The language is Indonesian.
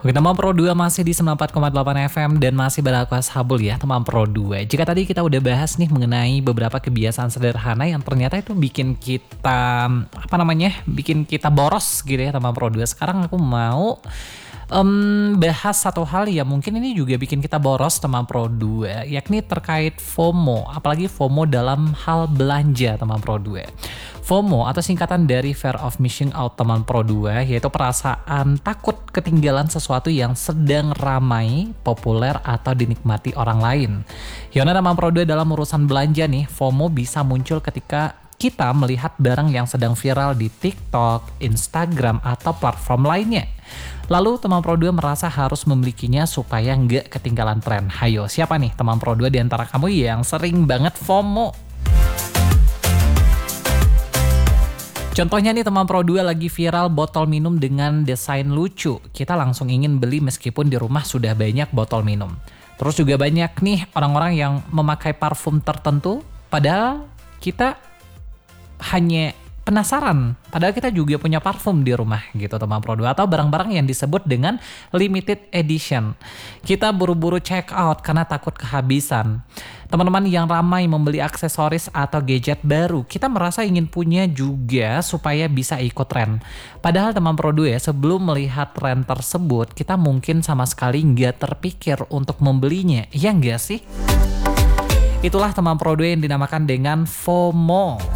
Oke, teman Pro 2 masih di 94,8 FM dan masih berlaku Ashabul ya, teman Pro 2. Jika tadi kita udah bahas nih mengenai beberapa kebiasaan sederhana yang ternyata itu bikin kita, bikin kita boros gitu ya, teman Pro 2. Sekarang aku mau bahas satu hal yang mungkin ini juga bikin kita boros, teman Pro 2, yakni terkait FOMO, apalagi FOMO dalam hal belanja, teman Pro 2. FOMO atau singkatan dari Fear of Missing Out, teman Pro 2, yaitu perasaan takut ketinggalan sesuatu yang sedang ramai, populer, atau dinikmati orang lain. Yona, teman Pro 2, dalam urusan belanja nih, FOMO bisa muncul ketika kita melihat barang yang sedang viral di TikTok, Instagram, atau platform lainnya. Lalu teman Pro 2 merasa harus memilikinya supaya nggak ketinggalan tren. Hayo, siapa nih teman Pro 2 di antara kamu yang sering banget FOMO? Contohnya nih, teman Pro 2 lagi viral botol minum dengan desain lucu. Kita langsung ingin beli meskipun di rumah sudah banyak botol minum. Terus juga banyak nih orang-orang yang memakai parfum tertentu, padahal kita hanya penasaran, padahal kita juga punya parfum di rumah gitu, teman Pro 2. Atau barang-barang yang disebut dengan limited edition. Kita buru-buru check out karena takut kehabisan. Teman-teman yang ramai membeli aksesoris atau gadget baru, kita merasa ingin punya juga supaya bisa ikut tren. Padahal teman Pro 2 ya, sebelum melihat tren tersebut, kita mungkin sama sekali nggak terpikir untuk membelinya. Iya nggak sih? Itulah teman Pro 2 yang dinamakan dengan FOMO.